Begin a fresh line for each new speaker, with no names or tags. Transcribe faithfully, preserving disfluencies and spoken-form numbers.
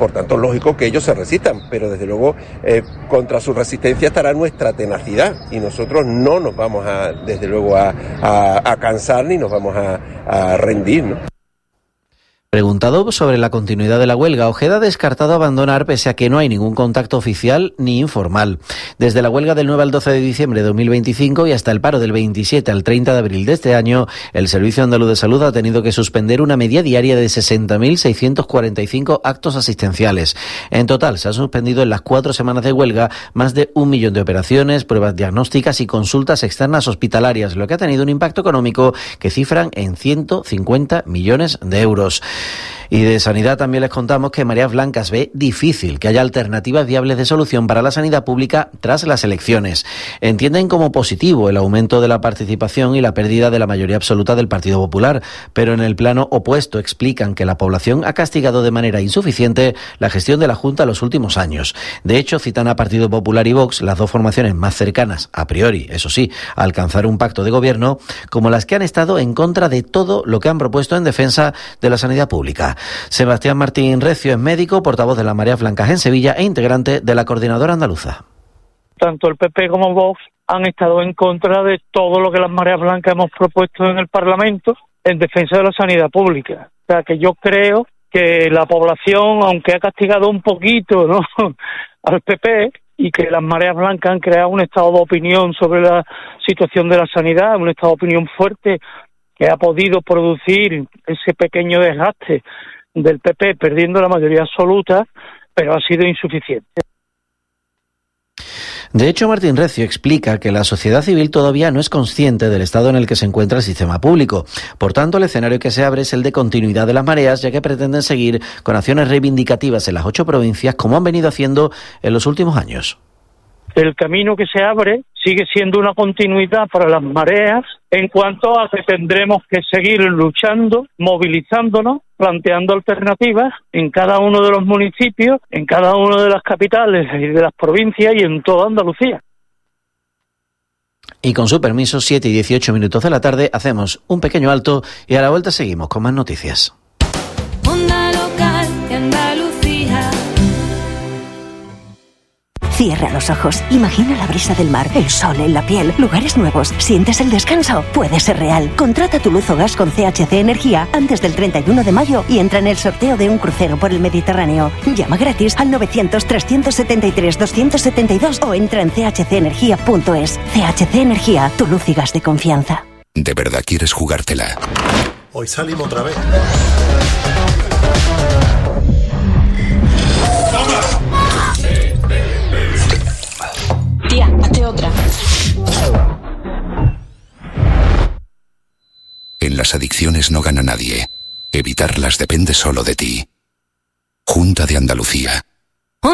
por tanto lógico que ellos se resistan, pero desde luego eh, contra su resistencia estará nuestra tenacidad y nosotros no nos vamos a, desde luego a, a, a cansar ni nos vamos a, a rendir, ¿no?
Preguntado sobre la continuidad de la huelga, Ojeda ha descartado abandonar pese a que no hay ningún contacto oficial ni informal. Desde la huelga del nueve al doce de diciembre de dos mil veinticinco y hasta el paro del veintisiete al treinta de abril de este año, el Servicio Andaluz de Salud ha tenido que suspender una media diaria de sesenta mil seiscientos cuarenta y cinco actos asistenciales. En total, se han suspendido en las cuatro semanas de huelga más de un millón de operaciones, pruebas diagnósticas y consultas externas hospitalarias, lo que ha tenido un impacto económico que cifran en ciento cincuenta millones de euros. Y de sanidad también les contamos que Mareas Blancas ve difícil que haya alternativas viables de solución para la sanidad pública tras las elecciones. Entienden como positivo el aumento de la participación y la pérdida de la mayoría absoluta del Partido Popular, pero en el plano opuesto explican que la población ha castigado de manera insuficiente la gestión de la Junta en los últimos años. De hecho, citan a Partido Popular y Vox, las dos formaciones más cercanas, a priori, eso sí, a alcanzar un pacto de gobierno, como las que han estado en contra de todo lo que han propuesto en defensa de la sanidad pública. Sebastián Martín Recio es médico, portavoz de las Mareas Blancas en Sevilla e integrante de la Coordinadora Andaluza.
Tanto el P P como Vox han estado en contra de todo lo que las Mareas Blancas hemos propuesto en el Parlamento en defensa de la sanidad pública. O sea, que yo creo que la población, aunque ha castigado un poquito, ¿no?, al P P, y que las Mareas Blancas han creado un estado de opinión sobre la situación de la sanidad, un estado de opinión fuerte, que ha podido producir ese pequeño desgaste del P P perdiendo la mayoría absoluta, pero ha sido insuficiente.
De hecho, Martín Recio explica que la sociedad civil todavía no es consciente del estado en el que se encuentra el sistema público. Por tanto, el escenario que se abre es el de continuidad de las mareas, ya que pretenden seguir con acciones reivindicativas en las ocho provincias, como han venido haciendo en los últimos años.
El camino que se abre sigue siendo una continuidad para las mareas en cuanto a que tendremos que seguir luchando, movilizándonos, planteando alternativas en cada uno de los municipios, en cada una de las capitales y de las provincias y en toda Andalucía.
Y con su permiso, siete y dieciocho minutos de la tarde, hacemos un pequeño alto y a la vuelta seguimos con más noticias.
Onda Local de Andalucía.
Cierra los ojos, imagina la brisa del mar, el sol en la piel, lugares nuevos, ¿sientes el descanso? Puede ser real. Contrata tu luz o gas con C H C Energía antes del treinta y uno de mayo y entra en el sorteo de un crucero por el Mediterráneo. Llama gratis al novecientos, trescientos setenta y tres, doscientos setenta y dos o entra en c h c energía punto es. C H C Energía, tu luz y gas de confianza.
¿De verdad quieres jugártela?
Hoy salimos otra vez.
Tía, hazte otra.
En las adicciones no gana nadie. Evitarlas depende solo de ti. Junta de Andalucía.